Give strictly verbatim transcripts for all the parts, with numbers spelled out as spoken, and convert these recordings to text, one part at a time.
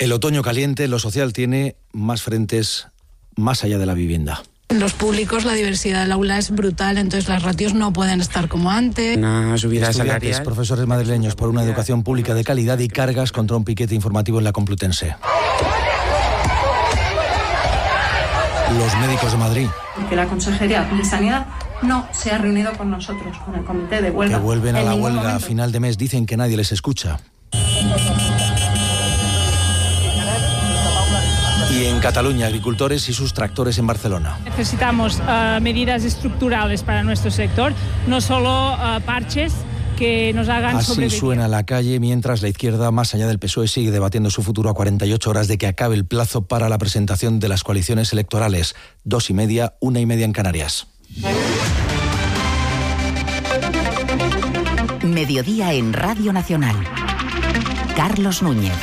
El otoño caliente, lo social tiene más frentes más allá de la vivienda. En los públicos la diversidad del aula es brutal, entonces las ratios no pueden estar como antes. Una subida salarial. Profesores madrileños por una educación pública de calidad y cargas contra un piquete informativo en la Complutense. Los médicos de Madrid. Que la Consejería de Sanidad no se ha reunido con nosotros, con el comité de huelga. Que vuelven a la huelga momento. a final de mes, dicen que nadie les escucha. Y en Cataluña, agricultores y sus tractores en Barcelona. Necesitamos uh, medidas estructurales para nuestro sector, no solo uh, parches que nos hagan Así sobrevivir. Suena la calle mientras la izquierda, más allá del P S O E, sigue debatiendo su futuro a cuarenta y ocho horas de que acabe el plazo para la presentación de las coaliciones electorales. Dos y media, una y media en Canarias. Mediodía en Radio Nacional. Carlos Núñez.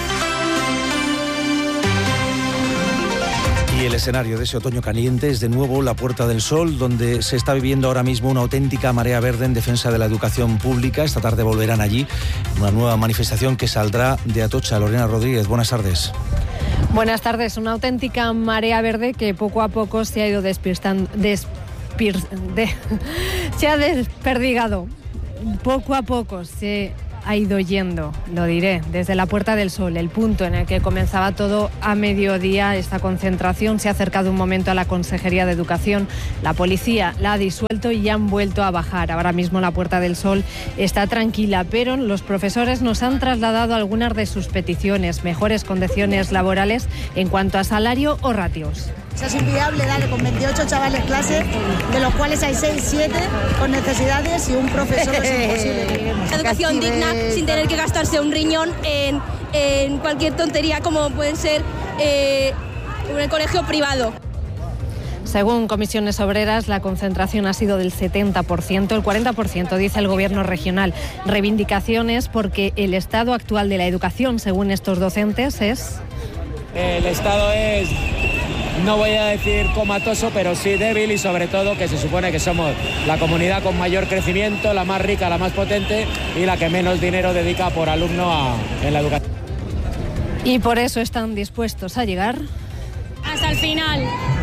Y el escenario de ese otoño caliente es de nuevo la Puerta del Sol, donde se está viviendo ahora mismo una auténtica marea verde en defensa de la educación pública. Esta tarde volverán allí una nueva manifestación que saldrá de Atocha. Lorena Rodríguez, buenas tardes. Buenas tardes. Una auténtica marea verde que poco a poco se ha ido despistando, despir, de, se ha desperdigado. Poco a poco se ha ido yendo, lo diré, desde la Puerta del Sol, el punto en el que comenzaba todo a mediodía. Esta concentración se ha acercado un momento a la Consejería de Educación. La policía la ha disuelto y han vuelto a bajar. Ahora mismo la Puerta del Sol está tranquila, pero los profesores nos han trasladado algunas de sus peticiones: mejores condiciones laborales en cuanto a salario o ratios. Es inviable darle con veintiocho chavales clase, de los cuales hay seis, siete con necesidades y un profesor es imposible. Educación digna, sin tener que gastarse un riñón en, en cualquier tontería como pueden ser eh, un colegio privado. Según Comisiones Obreras, la concentración ha sido del setenta por ciento, el cuarenta por ciento dice el Gobierno regional. Reivindicaciones porque el estado actual de la educación, según estos docentes, es... El estado es... no voy a decir comatoso, pero sí débil, y sobre todo que se supone que somos la comunidad con mayor crecimiento, la más rica, la más potente y la que menos dinero dedica por alumno a, en la educación. Y por eso están dispuestos a llegar hasta el final.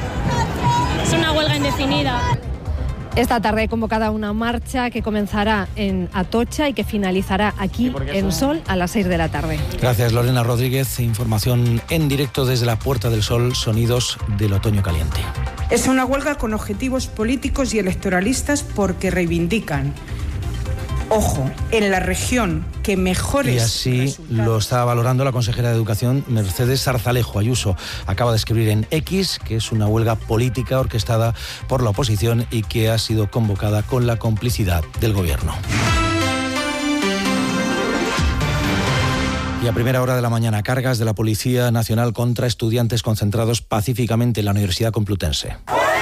Es una huelga indefinida. Esta tarde hay convocada una marcha que comenzará en Atocha y que finalizará aquí en Sol a las seis de la tarde. Gracias, Lorena Rodríguez. Información en directo desde la Puerta del Sol, sonidos del otoño caliente. Es una huelga con objetivos políticos y electoralistas porque reivindican, ojo, en la región que mejores... Y así resultados. Lo está valorando la consejera de Educación, Mercedes Zarzalejo Ayuso. Acaba de escribir en X que es una huelga política orquestada por la oposición y que ha sido convocada con la complicidad del Gobierno. Y a primera hora de la mañana, cargas de la Policía Nacional contra estudiantes concentrados pacíficamente en la Universidad Complutense.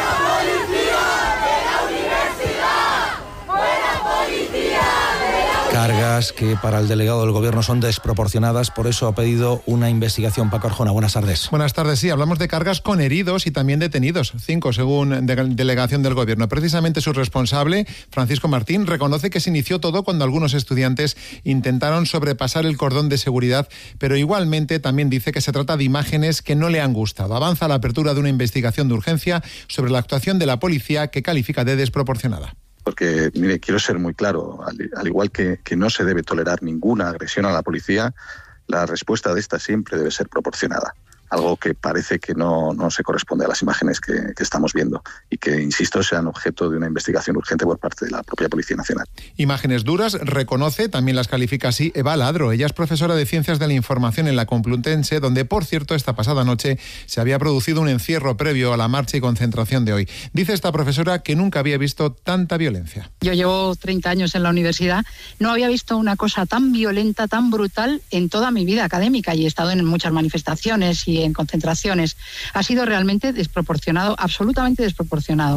Cargas que para el delegado del Gobierno son desproporcionadas, por eso ha pedido una investigación. Paco Arjona, buenas tardes. Buenas tardes, sí, hablamos de cargas con heridos y también detenidos, cinco según de delegación del Gobierno. Precisamente su responsable, Francisco Martín, reconoce que se inició todo cuando algunos estudiantes intentaron sobrepasar el cordón de seguridad, pero igualmente también dice que se trata de imágenes que no le han gustado. Avanza la apertura de una investigación de urgencia sobre la actuación de la policía que califica de desproporcionada. Porque, mire, quiero ser muy claro, al, al igual que, que no se debe tolerar ninguna agresión a la policía, la respuesta de esta siempre debe ser proporcionada. Algo que parece que no, no se corresponde a las imágenes que, que estamos viendo y que, insisto, sean objeto de una investigación urgente por parte de la propia Policía Nacional. Imágenes duras, reconoce, también las califica así Eva Ladro. Ella es profesora de Ciencias de la Información en la Complutense, donde, por cierto, esta pasada noche se había producido un encierro previo a la marcha y concentración de hoy. Dice esta profesora que nunca había visto tanta violencia. Yo llevo treinta años en la universidad, no había visto una cosa tan violenta, tan brutal en toda mi vida académica, y he estado en muchas manifestaciones y en concentraciones. Ha sido realmente desproporcionado, absolutamente desproporcionado.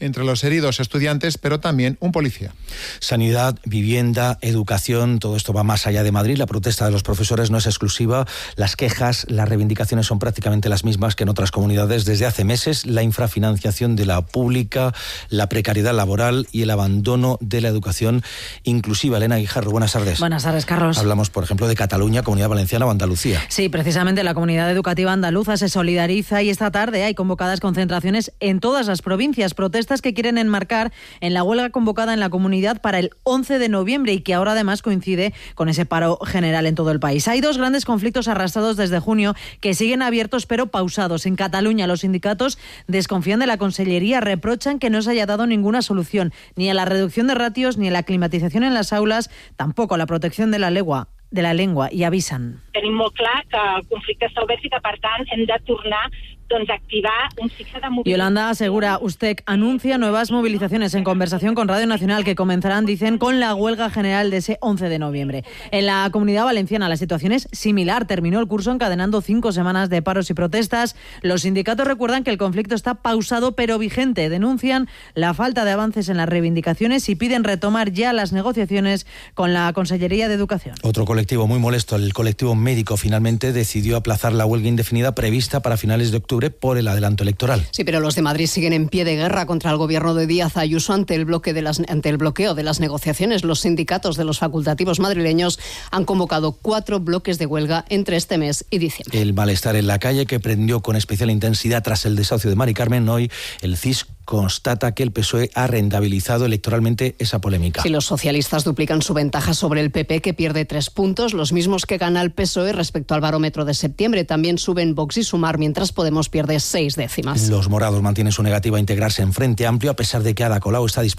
entre los heridos estudiantes, pero también un policía. Sanidad, vivienda, educación, todo esto va más allá de Madrid. La protesta de los profesores no es exclusiva. Las quejas, las reivindicaciones son prácticamente las mismas que en otras comunidades desde hace meses. La infrafinanciación de la pública, la precariedad laboral y el abandono de la educación inclusiva. Elena Guijarro, buenas tardes. Buenas tardes, Carlos. Hablamos, por ejemplo, de Cataluña, Comunidad Valenciana o Andalucía. Sí, precisamente la comunidad educativa andaluza se solidariza y esta tarde hay convocadas concentraciones en todas las provincias, protestas que quieren enmarcar en la huelga convocada en la comunidad para el once de noviembre y que ahora además coincide con ese paro general en todo el país. Hay dos grandes conflictos arrastrados desde junio que siguen abiertos pero pausados. En Cataluña los sindicatos desconfían de la Consellería, reprochan que no se haya dado ninguna solución, ni a la reducción de ratios, ni a la climatización en las aulas, tampoco a la protección de la lengua. de la lengua i avisen. Tenim molt clar que el conflicte està obert i que, per tant, hem de tornar doncs, a activar un cicle de movimiento. Yolanda asegura, USTEC anuncia nuevas movilizaciones en conversación con Radio Nacional que comenzarán, dicen, con la huelga general de ese once de noviembre. En la Comunidad Valenciana la situación es similar. Terminó el curso encadenando cinco semanas de paros y protestas. Los sindicatos recuerdan que el conflicto está pausado pero vigente. Denuncian la falta de avances en las reivindicaciones y piden retomar ya las negociaciones con la Consellería de Educación. Otro colectivo muy molesto, el colectivo médico, finalmente decidió aplazar la huelga indefinida prevista para finales de octubre por el adelanto electoral. Sí, pero los de Madrid siguen en pie de guerra contra el gobierno de Díaz Ayuso ante el, bloque de las, ante el bloqueo de las negociaciones. Los sindicatos de los facultativos madrileños han convocado cuatro bloques de huelga entre este mes y diciembre. El malestar en la calle, que prendió con especial intensidad tras el desahucio de Mari Carmen, hoy el C I S constata que el P S O E ha rentabilizado electoralmente esa polémica. Si los socialistas duplican su ventaja sobre el P P, que pierde tres puntos, los mismos que gana el P S O E respecto al barómetro de septiembre. También suben Vox y Sumar, mientras Podemos pierde seis décimas. Los morados mantienen su negativa a integrarse en Frente Amplio, a pesar de que Ada Colau está dispuesta